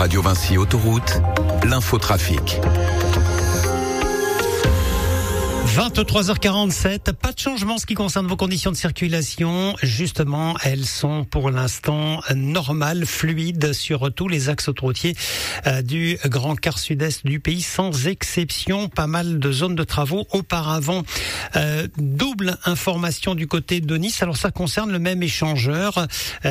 Radio Vinci Autoroute, l'infotrafic. 23h47, pas de changement en ce qui concerne vos conditions de circulation. Justement, elles sont pour l'instant normales, fluides sur tous les axes autoroutiers du grand quart sud-est du pays, sans exception. Pas mal de zones de travaux auparavant. Double information du côté de Nice. Alors ça concerne le même échangeur,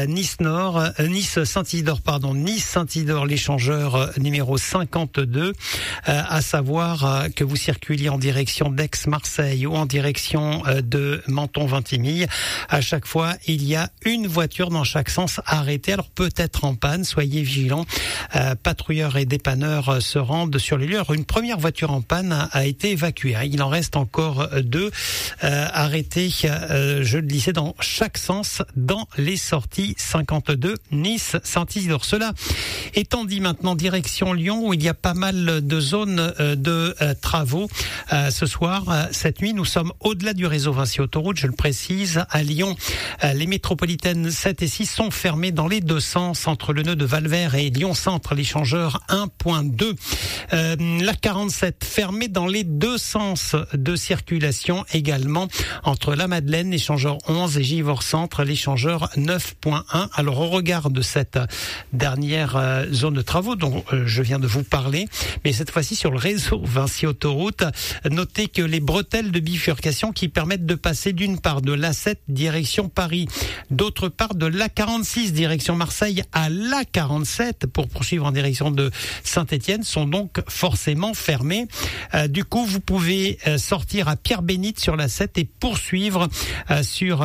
Nice-Saint-Isidore, l'échangeur numéro 52, à savoir que vous circuliez en direction d'Aix-Marseille ou en direction de Menton-Vintimille. À chaque fois, il y a une voiture dans chaque sens arrêtée. Alors peut-être en panne, soyez vigilants. Patrouilleurs et dépanneurs se rendent sur les lieux. Alors, une première voiture en panne a été évacuée. Il en reste encore deux arrêtés, je le disais, dans chaque sens dans les sorties 52 Nice-Saint-Isidore. Cela étant dit, maintenant direction Lyon, où il y a pas mal de zones de travaux. Ce soir, cette nuit, nous sommes au-delà du réseau Vinci Autoroute, je le précise. À Lyon, les métropolitaines 7 et 6 sont fermées dans les deux sens entre le nœud de Valvert et Lyon-Centre, l'échangeur 1.2. La 47 fermée dans les deux sens de circulation également entre la Madeleine, l'échangeur 11 et Givors-Centre, l'échangeur 9.1. Alors au regard de cette dernière zone de travaux dont je viens de vous parler, mais cette fois-ci sur le réseau Vinci Autoroute, notez que les bretelles de bifurcation qui permettent de passer d'une part de l'A7 direction Paris, d'autre part de l'A46 direction Marseille à l'A47 pour poursuivre en direction de Saint-Étienne sont donc forcément fermées. Du coup, vous pouvez sortir à Pierre-Bénite sur l'A7 et poursuivre sur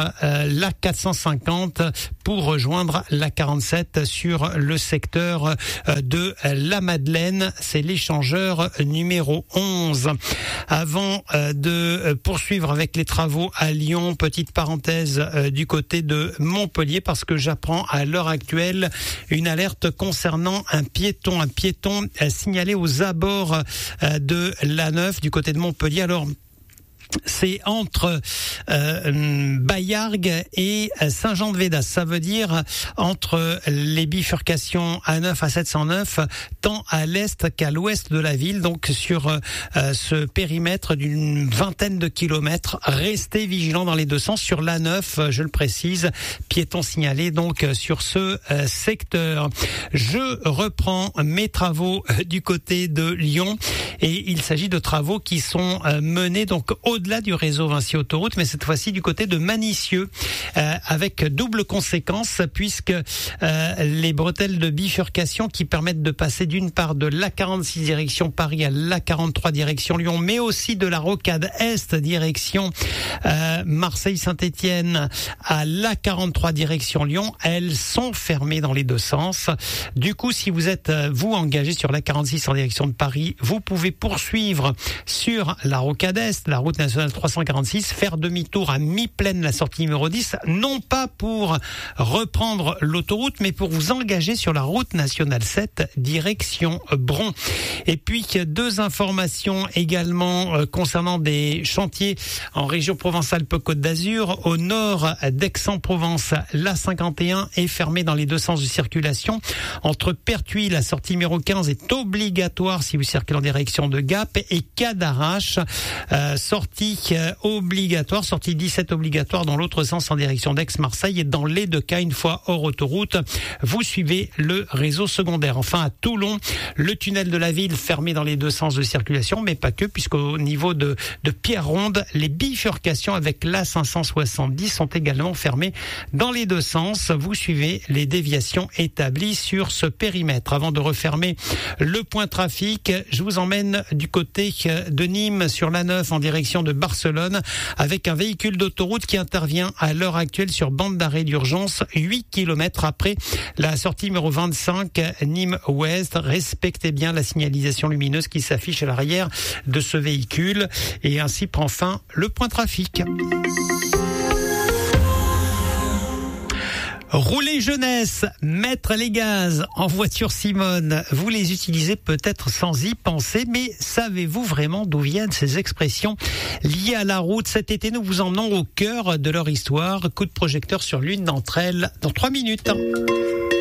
l'A450 pour rejoindre l'A47 sur le secteur de la Madeleine. C'est l'échangeur numéro 11. Avant de poursuivre avec les travaux à Lyon, petite parenthèse du côté de Montpellier, parce que j'apprends à l'heure actuelle une alerte concernant un piéton signalé aux abords de l'A9 du côté de Montpellier. Alors, c'est entre Baillargues et Saint-Jean-de-Védas. Ça veut dire entre les bifurcations A9 à 709, tant à l'est qu'à l'ouest de la ville. Donc sur ce périmètre d'une vingtaine de kilomètres, restez vigilants dans les deux sens. Sur l'A9, je le précise, piéton signalé donc sur ce secteur. Je reprends mes travaux du côté de Lyon et il s'agit de travaux qui sont menés donc au-delà du réseau Vinci Autoroute, mais cette fois-ci du côté de Manicieux, avec double conséquence, puisque les bretelles de bifurcation qui permettent de passer d'une part de l'A46 direction Paris à l'A43 direction Lyon, mais aussi de la rocade Est direction Marseille-Saint-Étienne à l'A43 direction Lyon, elles sont fermées dans les deux sens. Du coup, si vous êtes vous engagé sur l'A46 en direction de Paris, vous pouvez poursuivre sur la rocade Est, la route nationale 346, faire demi-tour à mi-plaine la sortie numéro 10, non pas pour reprendre l'autoroute, mais pour vous engager sur la route nationale 7, direction Bron. Et puis, deux informations également concernant des chantiers en région Provence-Alpes-Côte d'Azur. Au nord d'Aix-en-Provence, l'A51 est fermée dans les deux sens de circulation. Entre Pertuis, la sortie numéro 15 est obligatoire si vous circulez en direction de Gap, et Cadarache, sortie obligatoire, sortie 17 obligatoire dans l'autre sens en direction d'Aix-Marseille, et dans les deux cas, une fois hors autoroute, vous suivez le réseau secondaire. Enfin, à Toulon, le tunnel de la ville fermé dans les deux sens de circulation, mais pas que, puisqu'au niveau de Pierre-Ronde, les bifurcations avec l'A570 sont également fermées dans les deux sens. Vous suivez les déviations établies sur ce périmètre. Avant de refermer le point trafic, je vous emmène du côté de Nîmes sur l'A9 en direction de Barcelone avec un véhicule d'autoroute qui intervient à l'heure actuelle sur bande d'arrêt d'urgence 8 km après la sortie numéro 25 Nîmes-Ouest. Respectez bien la signalisation lumineuse qui s'affiche à l'arrière de ce véhicule, et ainsi prend fin le point trafic. Rouler jeunesse, mettre les gaz en voiture Simone, vous les utilisez peut-être sans y penser, mais savez-vous vraiment d'où viennent ces expressions liées à la route? Cet été, nous vous emmenons au cœur de leur histoire. Coup de projecteur sur l'une d'entre elles dans 3 minutes.